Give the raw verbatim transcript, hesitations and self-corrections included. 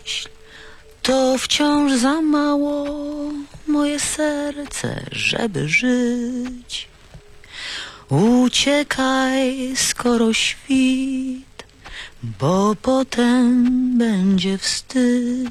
myśl to wciąż za mało, moje serce, żeby żyć. Uciekaj, skoro świt, bo potem będzie wstyd.